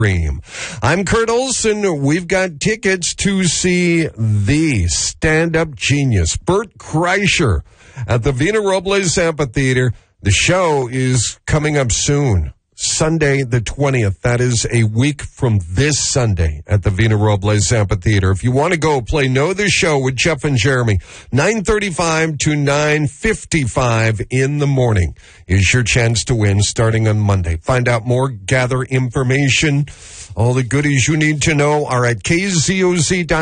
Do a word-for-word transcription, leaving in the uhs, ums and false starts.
I'm Kurt Olson. We've got tickets to see the stand-up genius, Bert Kreischer, at the Vina Robles Amphitheater. The show is coming up soon, Sunday the twentieth. That is a week from this Sunday at the Vina Robles Amphitheater. If you want to go play Know the Show with Jeff and Jeremy, nine thirty-five to nine fifty-five in the morning is your chance to win starting on Monday. Find out more, gather information. All the goodies you need to know are at K Z O Z dot com.